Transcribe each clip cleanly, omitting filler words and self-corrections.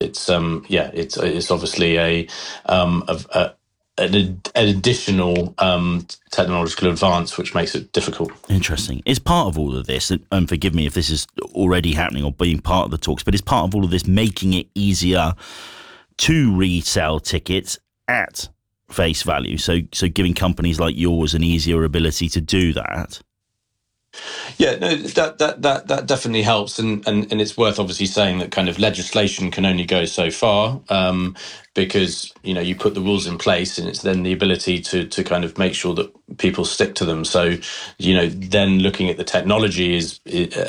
it's obviously an additional technological advance which makes it difficult. Interesting. Is part of all of this, and forgive me if this is already happening or being part of the talks, but is part of all of this making it easier to resell tickets at face value? So giving companies like yours an easier ability to do that? Yeah, no, that definitely helps, and it's worth obviously saying that kind of legislation can only go so far, because you put the rules in place, and it's then the ability to kind of make sure that people stick to them. So then looking at the technology is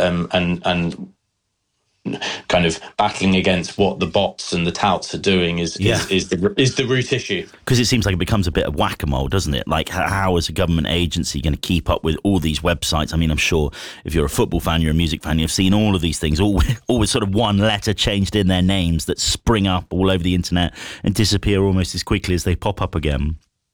and kind of battling against what the bots and the touts are doing is the root issue. Because it seems like it becomes a bit of whack-a-mole, doesn't it? Like, how is a government agency going to keep up with all these websites? I mean, I'm sure if you're a football fan, you're a music fan, you've seen all of these things, all with sort of one letter changed in their names that spring up all over the internet and disappear almost as quickly as they pop up again.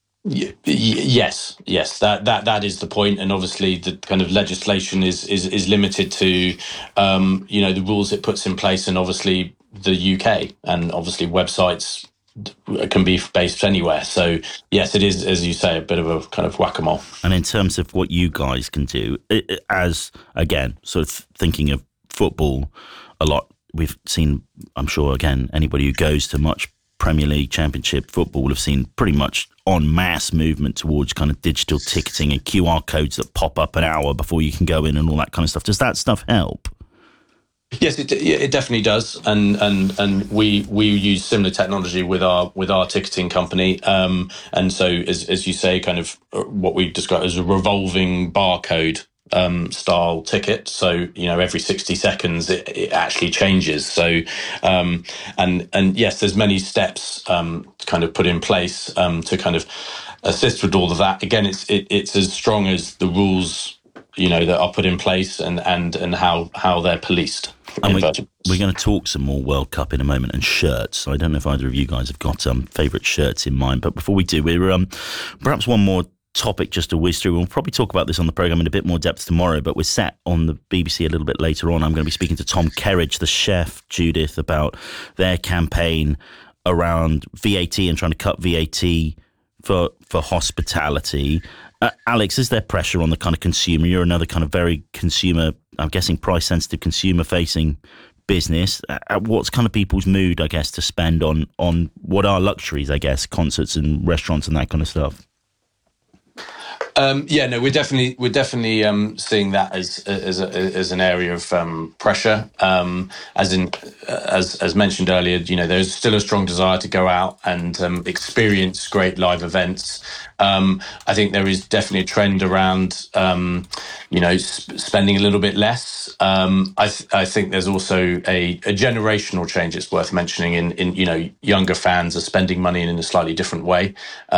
Yes, that is the point, and obviously the kind of legislation is limited to the rules it puts in place, and obviously the UK, and obviously websites can be based anywhere. So yes, it is, as you say, a bit of a kind of whack-a-mole. And in terms of what you guys can do, as again, sort of thinking of football a lot, we've seen, I'm sure, again, anybody who goes to much Premier League, Championship football will have seen pretty much en masse movement towards kind of digital ticketing and QR codes that pop up an hour before you can go in and all that kind of stuff. Does that stuff help? Yes, it definitely does, and we use similar technology with our ticketing company, and so as you say, kind of what we describe as a revolving barcode style ticket. So every 60 seconds it actually changes. So and yes, there's many steps kind of put in place to kind of assist with all of that. Again, it's as strong as the rules that are put in place and how they're policed. And we're going to talk some more World Cup in a moment and shirts. I don't know if either of you guys have got favourite shirts in mind, but before we do, we're perhaps one more topic just to whiz through. We'll probably talk about this on the programme in a bit more depth tomorrow, but we're set on the BBC a little bit later on. I'm going to be speaking to Tom Kerridge, the chef, Judith, about their campaign around VAT and trying to cut VAT for hospitality. Alex, is there pressure on the kind of consumer? You're another kind of very consumer, I'm guessing price-sensitive, consumer-facing business. What's kind of people's mood, I guess, to spend on what are luxuries, I guess, concerts and restaurants and that kind of stuff? We're definitely seeing that as an area of pressure. As mentioned earlier, there's still a strong desire to go out and experience great live events. I think there is definitely a trend around spending a little bit less. I think there's also a generational change. It's worth mentioning in younger fans are spending money in a slightly different way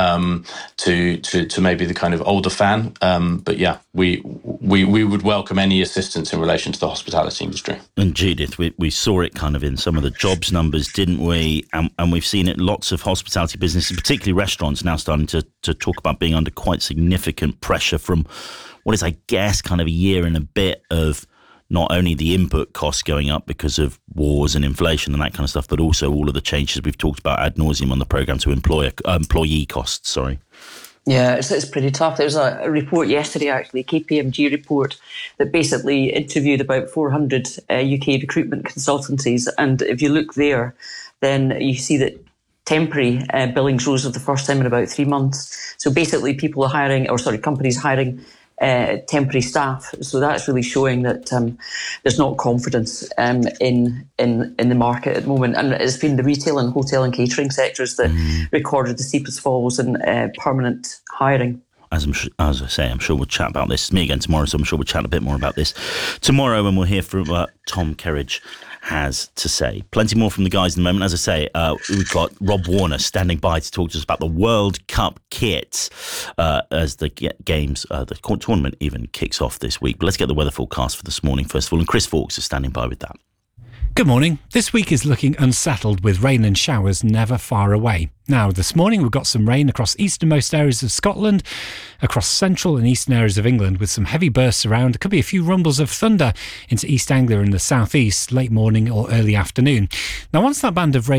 to maybe the kind of older fan. But yeah, we would welcome any assistance in relation to the hospitality industry. And Judith, we saw it kind of in some of the jobs numbers, didn't we? And we've seen it, lots of hospitality businesses, particularly restaurants, now starting to talk about being under quite significant pressure from what is, I guess, kind of a year and a bit of not only the input costs going up because of wars and inflation and that kind of stuff, but also all of the changes we've talked about ad nauseum on the programme to employee costs, sorry. Yeah, it's pretty tough. There was a report yesterday, actually, a KPMG report, that basically interviewed about 400 UK recruitment consultancies. And if you look there, then you see that temporary billings rose for the first time in about 3 months. So basically companies hiring temporary staff. So that's really showing that there's not confidence in the market at the moment. And it's been the retail and hotel and catering sectors that recorded the steepest falls in permanent hiring. As I say, I'm sure we'll chat about this. It's me again tomorrow, so I'm sure we'll chat a bit more about this tomorrow, and we'll hear from Tom Kerridge has to say. Plenty more from the guys in a moment. As I say, we've got Rob Warner standing by to talk to us about the World Cup kit as the games, the tournament even kicks off this week. But let's get the weather forecast for this morning first of all, and Chris Fawkes is standing by with that. Good morning. This week is looking unsettled with rain and showers never far away. Now, this morning we've got some rain across easternmost areas of Scotland, across central and eastern areas of England with some heavy bursts around. There could be a few rumbles of thunder into East Anglia and the southeast late morning or early afternoon. Now, once that band of rain